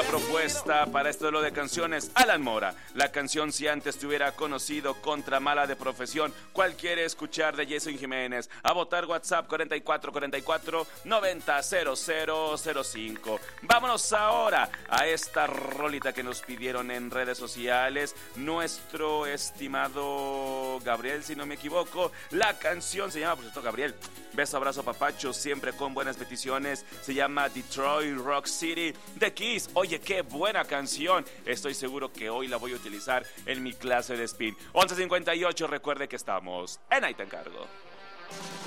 propuesta para este duelo de canciones, Alan Mora. La canción Si antes te hubiera conocido, contra Mala de Profesión. ¿Cuál quiere escuchar de Jason Jiménez? A votar WhatsApp 4444 900005. Vámonos ahora a esta rolita que nos pidieron en redes sociales. Nuestro estimado Gabriel, si no me equivoco. La canción se llama, por cierto, Gabriel, beso, abrazo, papacho, siempre con buenas peticiones. Se llama Detroit Rock City de Kiss. Oye, qué buena canción. Estoy seguro que hoy la voy a utilizar en mi clase de spin. 11:58, recuerde que estamos en Ahí Te Encargo.